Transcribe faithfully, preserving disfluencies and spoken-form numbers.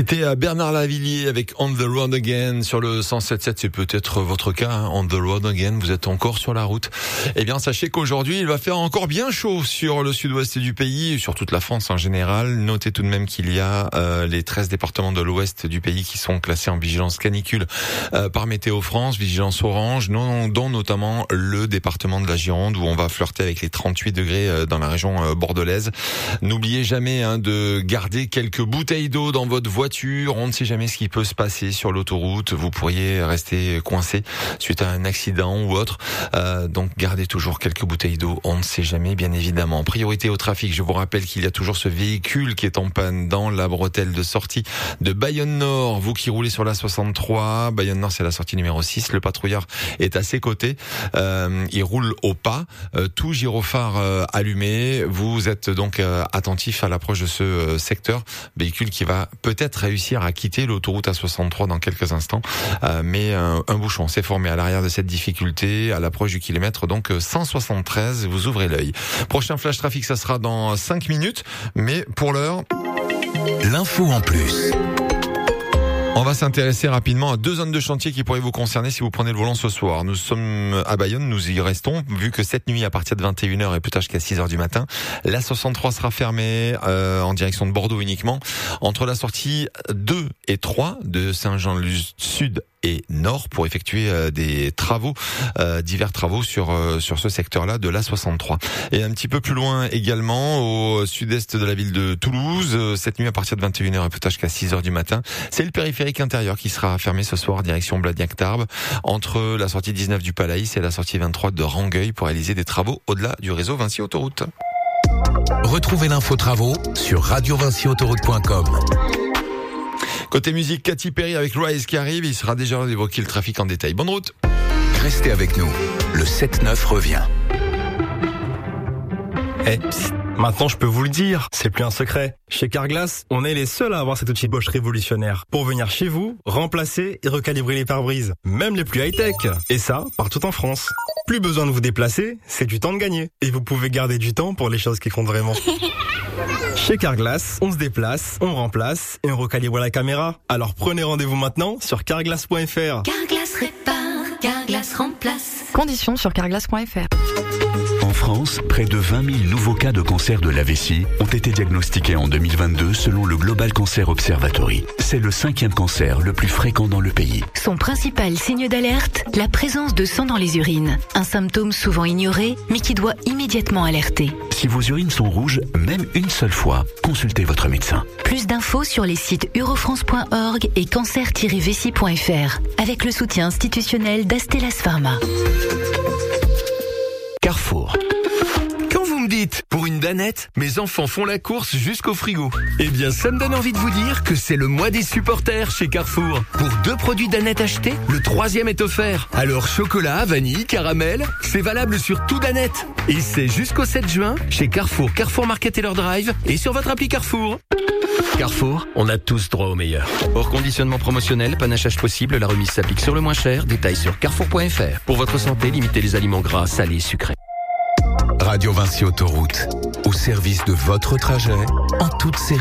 C'était à Bernard Lavilliers avec On the Road Again sur le cent sept sept. C'est peut-être votre cas, hein, On the Road Again. Vous êtes encore sur la route. Eh bien, sachez qu'aujourd'hui, il va faire encore bien chaud sur le sud-ouest du pays, sur toute la France en général. Notez tout de même qu'il y a euh, les treize départements de l'ouest du pays qui sont classés en vigilance canicule euh, par Météo France, vigilance orange, non, dont notamment le département de la Gironde où on va flirter avec les trente-huit degrés euh, dans la région euh, bordelaise. N'oubliez jamais hein, de garder quelques bouteilles d'eau dans votre voiture. On ne sait jamais ce qui peut se passer sur l'autoroute. Vous pourriez rester coincé suite à un accident ou autre. Euh, donc gardez toujours quelques bouteilles d'eau. On ne sait jamais, bien évidemment. Priorité au trafic. Je vous rappelle qu'il y a toujours ce véhicule qui est en panne dans la bretelle de sortie de Bayonne Nord. Vous qui roulez sur la soixante-trois, Bayonne Nord, c'est la sortie numéro six. Le patrouilleur est à ses côtés. Euh, il roule au pas. Euh, tout gyrophare euh, allumé. Vous êtes donc euh, attentif à l'approche de ce euh, secteur. Véhicule qui va peut-être réussir à quitter l'autoroute A soixante-trois dans quelques instants, euh, mais un, un bouchon s'est formé à l'arrière de cette difficulté à l'approche du kilomètre donc cent soixante-treize. Vous ouvrez l'œil. Prochain flash trafic, ça sera dans cinq minutes, mais pour l'heure, l'info en plus. On va s'intéresser rapidement à deux zones de chantier qui pourraient vous concerner si vous prenez le volant ce soir. Nous sommes à Bayonne, nous y restons, vu que cette nuit à partir de vingt et une heures et plus tard jusqu'à six heures du matin, la soixante-trois sera fermée euh, en direction de Bordeaux uniquement. Entre la sortie deux et trois de Saint-Jean-Sud et Nord pour effectuer euh, des travaux, euh, divers travaux sur euh, sur ce secteur-là de l'A soixante-trois. Et un petit peu plus loin également, au sud-est de la ville de Toulouse, euh, cette nuit à partir de vingt et une heures et plus tard jusqu'à six heures du matin, c'est le périphérique intérieur qui sera fermé ce soir direction Blagnac-Tarbes, entre la sortie dix-neuf du Palaïs et la sortie vingt-trois de Rangueil pour réaliser des travaux au-delà du réseau Vinci Autoroute. Retrouvez l'info travaux sur radio vinci autoroute point com. Côté musique, Katy Perry avec Rise qui arrive, il sera déjà l'heure d'évoquer le trafic en détail. Bonne route. Restez avec nous, le sept neuf revient. Eh, psst, maintenant je peux vous le dire, c'est plus un secret. Chez Carglass, on est les seuls à avoir cet outil Bosch révolutionnaire pour venir chez vous, remplacer et recalibrer les pare-brises, même les plus high-tech. Et ça, partout en France. Plus besoin de vous déplacer, c'est du temps de gagner. Et vous pouvez garder du temps pour les choses qui comptent vraiment. Chez Carglass, on se déplace, on remplace et on recalibre la caméra. Alors prenez rendez-vous maintenant sur carglass point f r. Carglass répare, Carglass remplace. Conditions sur carglass point f r. En France, près de vingt mille nouveaux cas de cancer de la vessie ont été diagnostiqués en deux mille vingt-deux selon le Global Cancer Observatory. C'est le cinquième cancer le plus fréquent dans le pays. Son principal signe d'alerte, la présence de sang dans les urines. Un symptôme souvent ignoré, mais qui doit immédiatement alerter. Si vos urines sont rouges, même une seule fois, consultez votre médecin. Plus d'infos sur les sites eurofrance point org et cancer tiret vessie point f r, avec le soutien institutionnel d'Astellas Pharma. Carrefour. Quand vous me dites, pour une danette, mes enfants font la course jusqu'au frigo. Eh bien, ça me donne envie de vous dire que c'est le mois des supporters chez Carrefour. Pour deux produits danette achetés, le troisième est offert. Alors, chocolat, vanille, caramel, c'est valable sur tout danette. Et c'est jusqu'au sept juin, chez Carrefour, Carrefour Market et leur drive, et sur votre appli Carrefour. Carrefour, on a tous droit au meilleur. Hors conditionnement promotionnel, panachage possible, la remise s'applique sur le moins cher. Détails sur carrefour point f r. Pour votre santé, limitez les aliments gras, salés, sucrés. Radio Vinci Autoroute, au service de votre trajet, en toute sérénité.